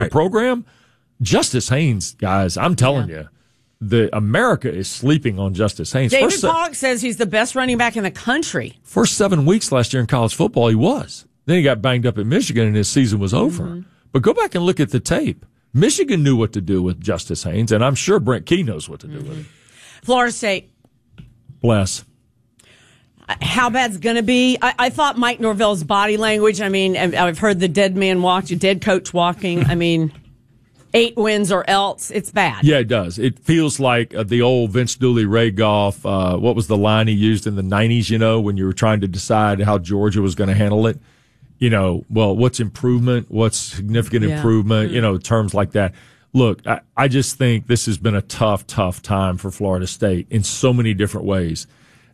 program. Justice Haynes, guys, I'm telling you, America is sleeping on Justice Haynes. David Pollock says he's the best running back in the country. First 7 weeks last year in college football, he was. Then he got banged up at Michigan, and his season was over. Mm-hmm. But go back and look at the tape. Michigan knew what to do with Justice Haynes, and I'm sure Brent Key knows what to do with him. Florida State. Bless. How bad's going to be? I thought Mike Norvell's body language, I mean, I've heard the dead man walk, dead coach walking. I mean, 8 wins or else. It's bad. Yeah, it does. It feels like the old Vince Dooley, Ray Goff, what was the line he used in the 90s, when you were trying to decide how Georgia was going to handle it? What's improvement? What's significant improvement? Terms like that. Look, I just think this has been a tough time for Florida State in so many different ways.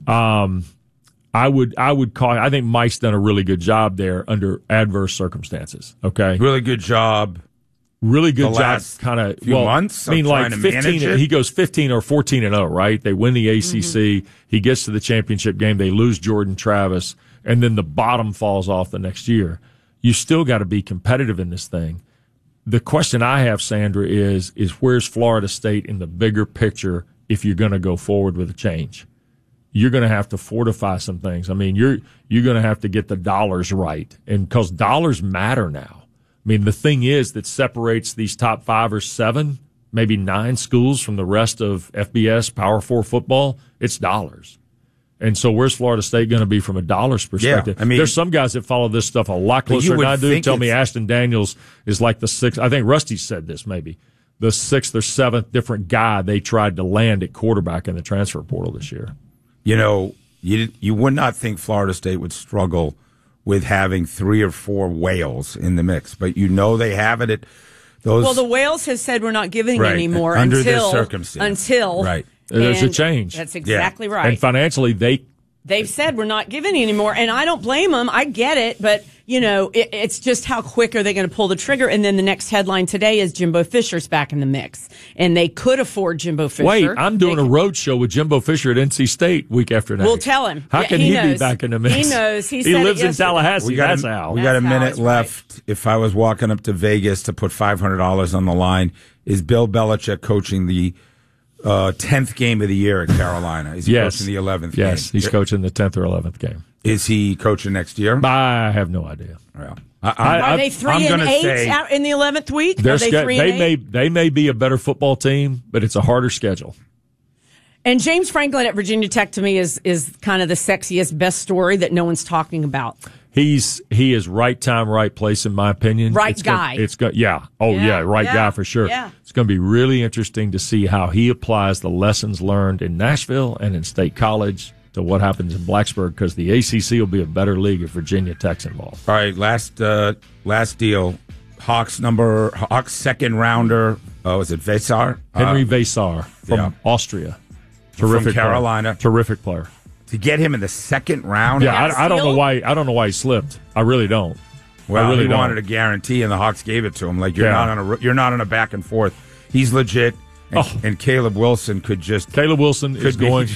I think Mike's done a really good job there under adverse circumstances. Okay. Really good job. Really good job. Kind of few months. I mean, like 15. He goes 15 or 14-0, right? They win the ACC. Mm-hmm. He gets to the championship game. They lose Jordan Travis, and then the bottom falls off the next year. You still got to be competitive in this thing. The question I have, Sandra, is where's Florida State in the bigger picture if you're going to go forward with a change? You're going to have to fortify some things. I mean, you're going to have to get the dollars right, and because dollars matter now. I mean, the thing is that separates these top 5 or 7, maybe 9 schools from the rest of FBS Power 4 football. It's dollars. And so where's Florida State going to be from a dollars perspective? Yeah, I mean, there's some guys that follow this stuff a lot closer than I do. Tell me Ashton Daniels is like the 6th. I think Rusty said this maybe. The 6th or 7th different guy they tried to land at quarterback in the transfer portal this year. You would not think Florida State would struggle with having 3 or 4 whales in the mix, but they have it at those. Well, the whales has said we're not giving anymore under until this circumstance. Right. There's a change. That's exactly right. And financially, they've said we're not giving anymore, and I don't blame them. I get it, but it's just how quick are they going to pull the trigger? And then the next headline today is Jimbo Fisher's back in the mix, and they could afford Jimbo Fisher. Wait, I'm doing a road show with Jimbo Fisher at NC State week after next. We'll tell him. How can he be back in the mix? He knows. He lives in Tallahassee. That's how. We got a minute left. Right. If I was walking up to Vegas to put $500 on the line, is Bill Belichick coaching the 10th game of the year at Carolina? Is he coaching the 11th game? Yes, he's coaching the 10th or 11th game. Is he coaching next year? I have no idea. Well, are they 3-8 out in the 11th week? Are they 3-8? They may be a better football team, but it's a harder schedule. And James Franklin at Virginia Tech to me is kind of the sexiest, best story that no one's talking about. He is right time, right place, in my opinion. Right guy. Guy for sure. Yeah. It's going to be really interesting to see how he applies the lessons learned in Nashville and in State College to what happens in Blacksburg, because the ACC will be a better league if Virginia Tech's involved. All right, last deal. Hawks second rounder. Was it Vesar? Henry Vesar from Austria. Terrific from Carolina. Player. Terrific player. To get him in the second round. Yeah, I don't know why. I don't know why he slipped. I really don't. Well, he wanted a guarantee, and the Hawks gave it to him. Like you're not on a back and forth. He's legit. And Caleb Wilson could just. Caleb Wilson is going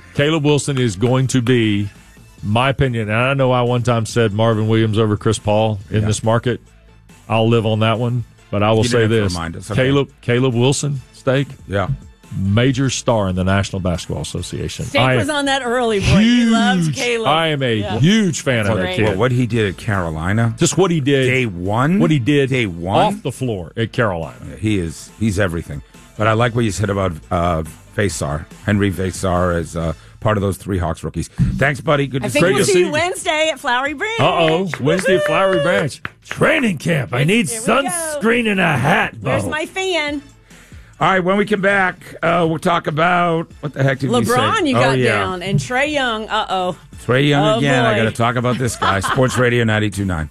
to be, my opinion. And I know I one time said Marvin Williams over Chris Paul in this market. I'll live on that one, but I will say this: Caleb Wilson, Steak. Yeah. Major star in the National Basketball Association. Steak was on that early, boy. He loves Caleb. I am a huge fan of that kid. Well, what he did at Carolina. Just what he did. Day one? What he did day one? Off the floor at Carolina. Yeah, he's everything. But I like what you said about Vesar. Henry Vesar as part of those 3 Hawks rookies. Thanks, buddy. Good to see you. I think we'll see you Wednesday at Flowery Branch. Wednesday at Flowery Branch. Training camp. I need sunscreen and a hat, Bo. Where's my fan? All right, when we come back, we'll talk about, what the heck did we say? LeBron you got down, and Trae Young, Trae Young again. Boy. I got to talk about this guy. Sports Radio 92.9.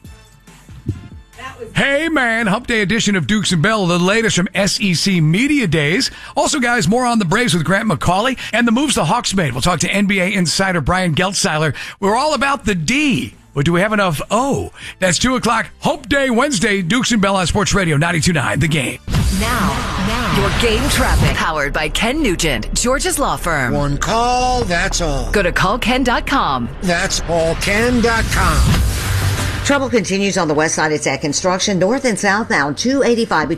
Hey, man. Hump Day edition of Dukes and Bell, the latest from SEC Media Days. Also, guys, more on the Braves with Grant McCauley and the moves the Hawks made. We'll talk to NBA insider Brian Geltzeiler. We're all about the D. But do we have enough O? That's 2 o'clock, Hump Day Wednesday, Dukes and Bell on Sports Radio 92.9, The Game. Now, your game traffic. Powered by Ken Nugent, George's Law Firm. One call, that's all. Go to callken.com. That's allken.com. Trouble continues on the west side. It's at construction north and southbound 285 between